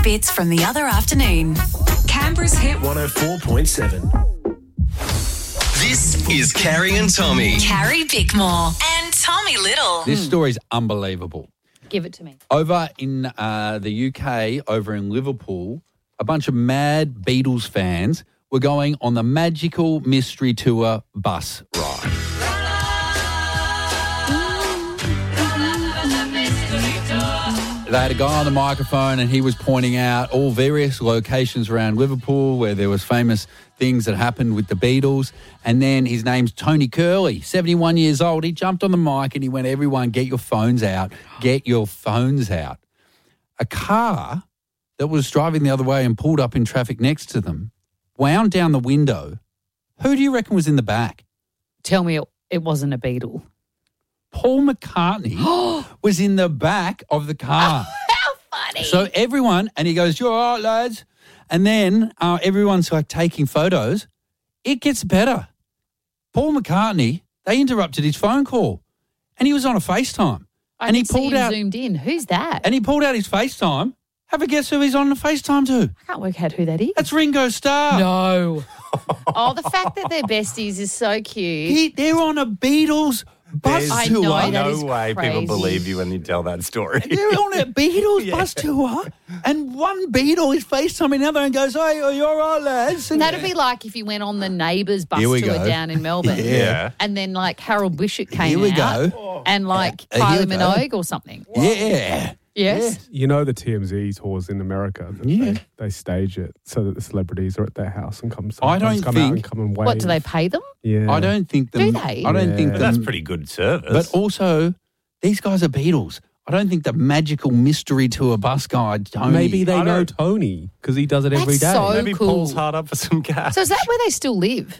bits from the other afternoon. Canberra's Hit 104.7. This is Carrie and Tommy. Carrie Bickmore and Tommy Little. This story's unbelievable. Give it to me. Over in the UK, over in Liverpool, a bunch of mad Beatles fans were going on the Magical Mystery Tour bus ride. They had a guy on the microphone and he was pointing out all various locations around Liverpool where there was famous things that happened with the Beatles. And then his name's Tony Curley, 71 years old. He jumped on the mic and he went, everyone, get your phones out. Get your phones out. A car that was driving the other way and pulled up in traffic next to them wound down the window. Who do you reckon was in the back? Tell me it wasn't a Beatle. Paul McCartney was in the back of the car. How funny. So everyone, and he goes, "You all right, lads?" And then everyone's like taking photos. It gets better. Paul McCartney, they interrupted his phone call and he was on a FaceTime. And he pulled out, zoomed in. Who's that? And he pulled out his FaceTime. Have a guess who he's on the FaceTime to? I can't work out who that is. That's Ringo Starr. No. Oh, the fact that they're besties is so cute. They're on a Beatles bus I tour. know, that is No way crazy. people believe you when you tell that story. They're on a Beatles bus tour, and one Beatle is FaceTiming the other and goes, "Hey, are you all right, lads?" And That'd be like if you went on the Neighbours bus Here we tour go. down in Melbourne. Yeah. And then like Harold Bishop came Here we out go. and like Here Kylie we go. Minogue or something. Yeah. Yes. You know the TMZ tours in America, that Yeah. they stage it so that the celebrities are at their house and come I don't come think- out and come and wave. What, do they pay them? Yeah. I don't think them. Do they? I don't think Yeah. them. That's pretty good service. But also, these guys are Beatles. I don't think the Magical Mystery Tour bus guide, Tony. Maybe they I know don't- Tony because he does it every That's day. so Maybe cool. Paul's hard up for some gas. So is that where they still live?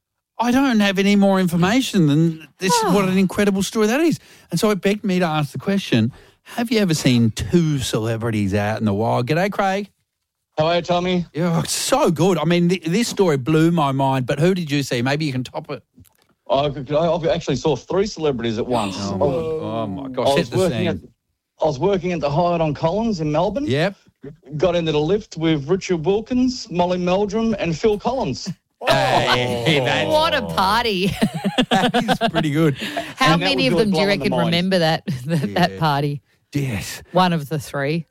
I don't have any more information than this. What an incredible story that is. And so it begged me to ask the question, have you ever seen two celebrities out in the wild? G'day, Craig. How are you, Tommy? Yeah, it's so good. I mean, this story blew my mind, but who did you see? Maybe you can top it. I actually saw three celebrities at once. Oh, my I gosh, was set the scene. I was working at the Hyatt on Collins in Melbourne. Yep. Got into the lift with Richard Wilkins, Molly Meldrum, and Phil Collins. Hey, that's What a party. pretty good. How And that many was of them do you really blowing the reckon mind. remember that party? Yes. One of the three.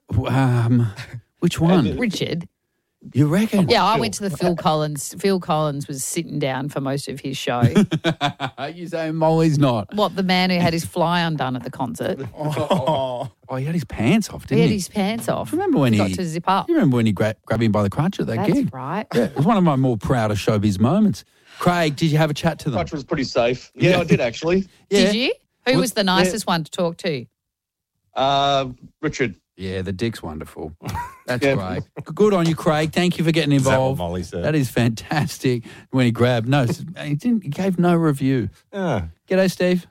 Which one? Richard. You reckon? Yeah, I went to the Phil Collins. Phil Collins was sitting down for most of his show. You say Molly's not. What, the man who had his fly undone at the concert? Oh, he had his pants off, He didn't had he? his pants off. Remember when Got he to zip up. You remember when he grabbed him by the crutch at that That's gig? right. Yeah, it was one of my more proudest showbiz moments. Craig, did you have a chat to them? Crutch was pretty safe. Yeah, I did actually. Did you? Who Well, was the nicest one to talk to? Richard. Yeah, the dick's wonderful. That's Yeah. great. Good on you, Craig. Thank you for getting Is that what involved. Molly said? That is fantastic. When he grabbed, no, he gave no review. Yeah. G'day, Steve.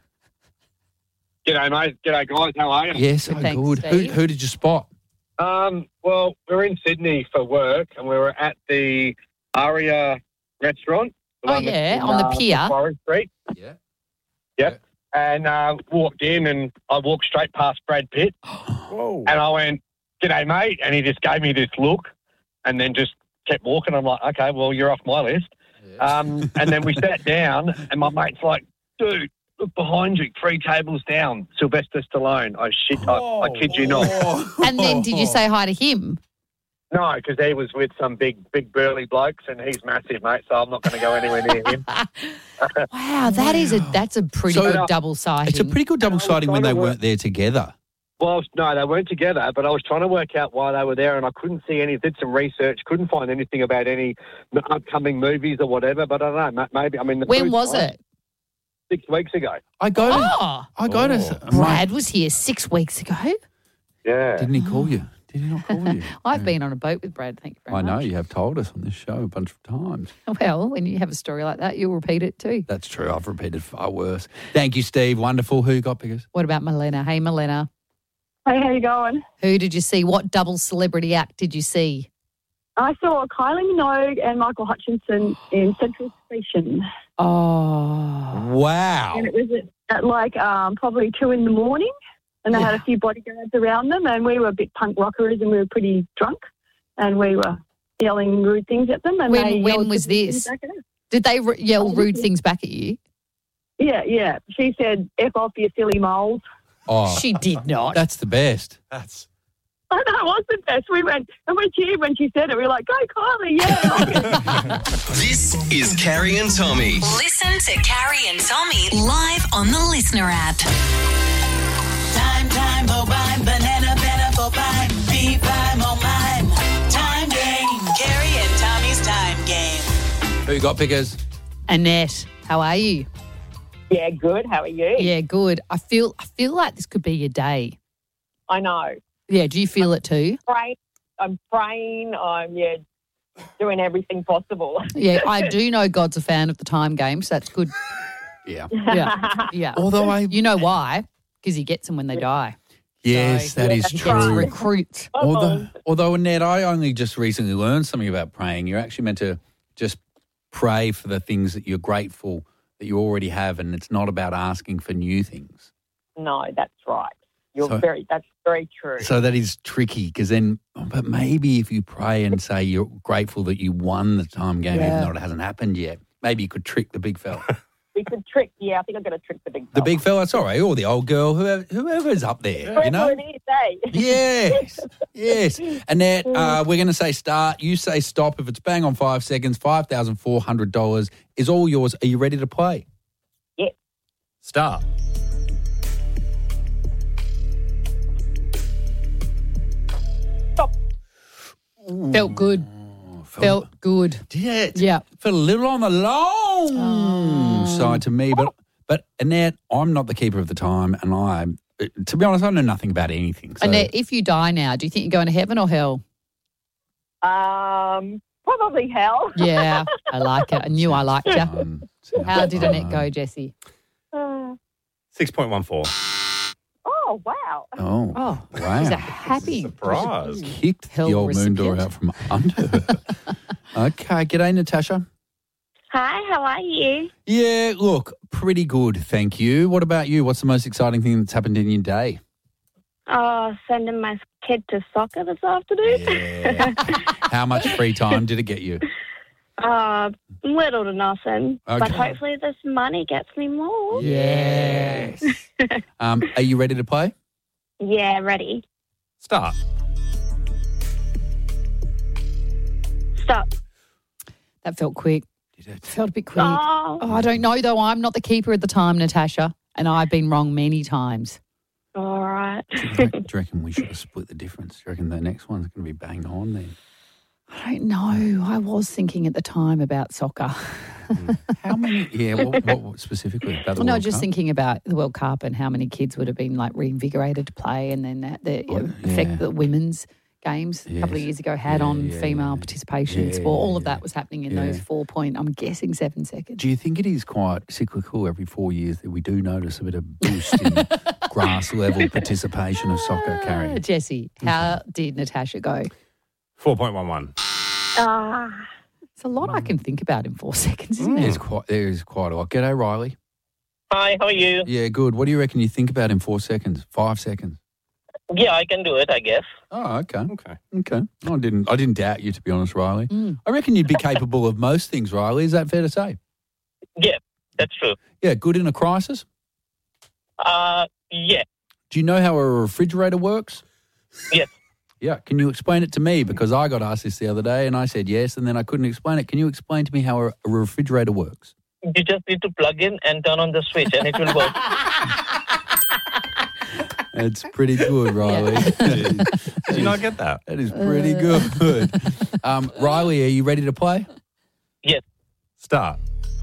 G'day, mate. G'day, guys. How are you? Yes, so Thanks, good. Steve. Who did you spot? Well, we're in Sydney for work, and we were at the Aria restaurant. Oh, yeah, on the pier. Macquarie Street. Yeah. Yep. And walked in, and I walked straight past Brad Pitt. Whoa. And I went, "G'day, mate." And he just gave me this look and then just kept walking. I'm like, okay, well, you're off my list. And then we sat down, and my mate's like, "Dude, look behind you, 3 tables down, Sylvester Stallone." Oh, shit, I kid you not. And then did you say hi to him? No, because he was with some big burly blokes, and he's massive, mate, so I'm not going to go anywhere near him. Wow, that's a pretty So- good double sighting. It's a pretty good double sighting when they weren't there together. Well, no, they weren't together, but I was trying to work out why they were there, and I couldn't see any. Did some research, couldn't find anything about any upcoming movies or whatever. But I don't know, maybe. I mean, When was it? 6 weeks ago. I go to. Oh, I go to. Brad was here 6 weeks ago. Yeah. Didn't he call you? Did he not call you? I've been on a boat with Brad, thank you very I much. know you have told us on this show a bunch of times. Well, when you have a story like that, you'll repeat it too. That's true. I've repeated far worse. Thank you, Steve. Wonderful. Who got biggest? What about Milena? Hey, Milena. Hey, how you going? Who did you see? What double celebrity act did you see? I saw Kylie Minogue and Michael Hutchinson in Central Station. Oh. Wow. And it was at like probably 2 a.m. And they had a few bodyguards around them, and we were a bit punk rockers and we were pretty drunk. and we were yelling rude things at them. And they When yelled was rude this? things back at us. Did they yell rude things back at you? Yeah. She said, F off, you silly moles. Oh, She did not. that's the best. That's I know, it was the best. We went and we cheered when she said it. We were like, go Kylie, yeah. This is Carrie and Tommy. Listen to Carrie and Tommy live on the Listener app. Time for rhyme, banana for rhyme, be rhyme on mine. Time game, Carrie and Tommy's time game. Who you got, Pickers? Annette, how are you? Yeah, good. How are you? Yeah, good. I feel like this could be your day. I know. Yeah, do you feel it too? I'm praying. I'm doing everything possible. Yeah, I do know God's a fan of the time game, so that's good. Yeah. Yeah. Although You know why? Because he gets them when they die. Yes, that is He gets true. recruits. Although, Annette, I only just recently learned something about praying. You're actually meant to just pray for the things that you're grateful that you already have, and it's not about asking for new things. No, that's right. That's very true. So that is tricky because then, but maybe if you pray and say you're grateful that you won the time game, even though it hasn't happened yet, maybe you could trick the big fella. We could trick, I think I'm going to trick the big fella. The big fella, it's all right, or the old girl, whoever's up there, you know? Whoever it is, eh? Yes. Annette, we're going to say start. You say stop. If it's bang on 5 seconds, $5,400 is all yours. Are you ready to play? Yeah. start. Felt good. Felt good. Yeah. Felt a little on the long side to me, but Annette, I'm not the keeper of the time, and to be honest, I know nothing about anything. So. Annette, if you die now, do you think you're going to heaven or hell? Probably hell. Yeah, I like it. I knew I liked you. How did Annette go, Jessie? 6.14. Oh, wow. Oh, wow. She's a happy. Surprise. Kicked Hell the old moon recipient. door out from under her. Okay, g'day, Natasha. Hi, how are you? Yeah, look, pretty good, thank you. What about you? What's the most exciting thing that's happened in your day? Sending my kid to soccer this afternoon. Yeah. How much free time did it get you? Little to nothing. Okay. But hopefully this money gets me more. Yes. Are you ready to play? Yeah, ready. Start. Stop. That felt quick. Felt a bit quick. Oh. I don't know, though. I'm not the keeper at the time, Natasha, and I've been wrong many times. All right. Do you reckon we should have split the difference? Do you reckon the next one's going to be bang on then? I don't know. I was thinking at the time about soccer. How many? Yeah, what specifically? About the No, World just Cup? thinking about the World Cup and how many kids would have been like reinvigorated to play, and then the effect that women's games a couple of years ago had on female participation in sport. All of that was happening in those 7 seconds. Do you think it is quite cyclical every 4 years that we do notice a bit of boost in grass level participation of soccer, Carrie? Jesse, how did Natasha go? 4.11. It's a lot I can think about in 4 seconds, isn't it? There is quite a lot. G'day, Riley. Hi, how are you? Yeah, good. What do you reckon you think about in 4 seconds? 5 seconds? Yeah, I can do it, I guess. Oh, okay. I didn't doubt you, to be honest, Riley. I reckon you'd be capable of most things, Riley. Is that fair to say? Yeah, that's true. Yeah, good in a crisis? Yeah. Do you know how a refrigerator works? Yes. Yeah. Can you explain it to me? Because I got asked this the other day and I said yes, and then I couldn't explain it. Can you explain to me how a refrigerator works? You just need to plug in and turn on the switch and it will work. It's pretty good, Riley. Did you not get that? That is pretty good. Riley, are you ready to play? Yes. Start.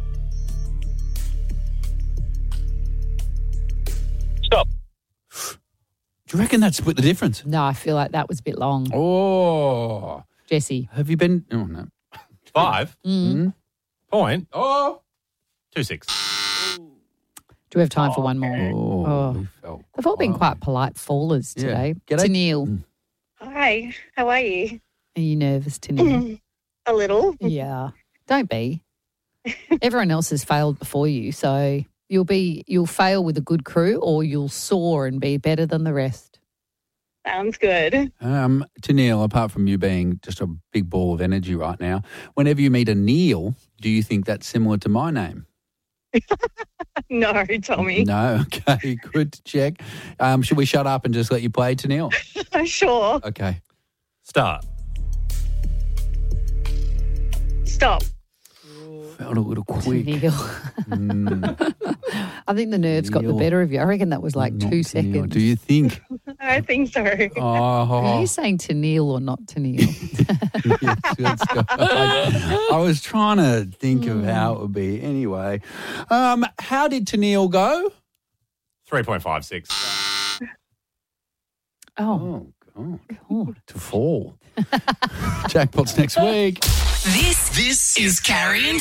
Stop. Do you reckon that split the difference? No, I feel like that was a bit long. Oh. Jesse. Have you been? Oh, no. 5. Point. Oh. 2.6. Do we have time for one more? Oh. They've all been quite polite fallers today. G'day. Tennille, Hi, how are you? are you nervous, Tennille? A little. Yeah. Don't be. Everyone else has failed before you, so you'll fail with a good crew or you'll soar and be better than the rest. Sounds good. Tennille, apart from you being just a big ball of energy right now, whenever you meet a Neil, do you think that's similar to my name? No, Tommy. No? Okay, good to check. Should we shut up and just let you play, Tennille? Sure. Okay. Start. Stop. Felt a little quick. Neil. I think the nerves got the Neil. better of you. I reckon that was like Not 2 Tennille. seconds. Do you think? I think so. Oh, Are you saying to Neil or not to Neil? yes, let's go. I was trying to think of how it would be. Anyway, how did Tennille go? 3.56. Oh, God. To fall. Jackpot's next week. This is Carrie and